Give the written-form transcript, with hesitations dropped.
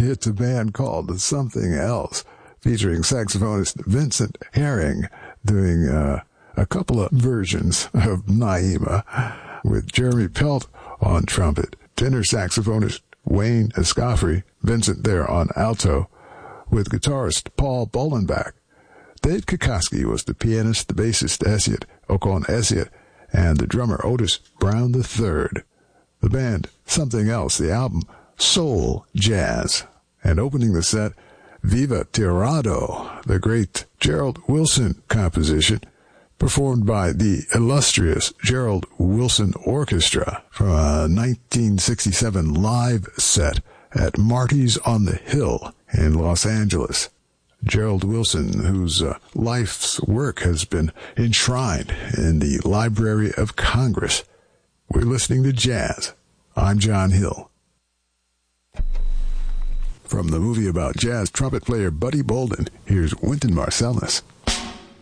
It's a band called Something Else, featuring saxophonist Vincent Herring doing a couple of versions of Naima, with Jeremy Pelt on trumpet, tenor saxophonist Wayne Escoffery, Vincent there on alto, with guitarist Paul Bolenbach. Dave Kokoski was the pianist, the bassist Esiet Okon Esiet, and the drummer Otis Brown III. The band, Something Else, the album, Soul Jazz. And opening the set, Viva Tirado, the great Gerald Wilson composition, performed by the illustrious Gerald Wilson Orchestra from a 1967 live set at Marty's on the Hill in Los Angeles. Gerald Wilson, whose life's work has been enshrined in the Library of Congress. We're listening to jazz. I'm John Hill. From the movie about jazz trumpet player Buddy Bolden, here's Wynton Marsalis.